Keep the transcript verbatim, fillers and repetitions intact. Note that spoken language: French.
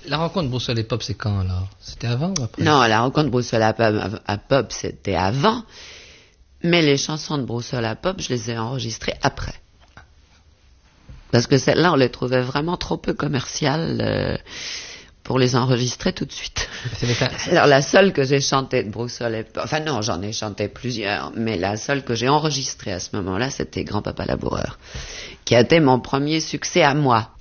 La rencontre Broussole et Pop, c'est quand alors? C'était avant ou après? Non, la rencontre Broussole à Pop, à Pop, c'était avant. Mais les chansons de Broussole à Pop, je les ai enregistrées après. Parce que celles-là, on les trouvait vraiment trop peu commerciales euh, pour les enregistrer tout de suite. Alors la seule que j'ai chantée de Broussole et Pop, enfin non, j'en ai chanté plusieurs, mais la seule que j'ai enregistrée à ce moment-là, c'était Grand-Papa Laboureur, qui a été mon premier succès à moi.